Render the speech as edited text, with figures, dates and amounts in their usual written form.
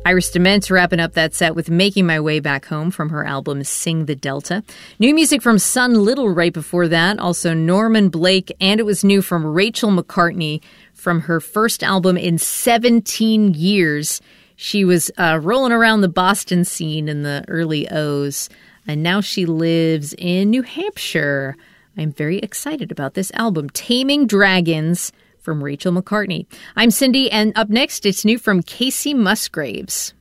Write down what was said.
Iris DeMent wrapping up that set with Making My Way Back Home from her album Sing the Delta. New music from Sun Little right before that, also Norman Blake, and it was new from Rachel McCartney from her first album in 17 years. She was rolling around the Boston scene in the early O's, and now she lives in New Hampshire. I'm very excited about this album, Taming Dragons, from Rachel McCartney. I'm Cindy, and up next, it's new from Casey Musgraves.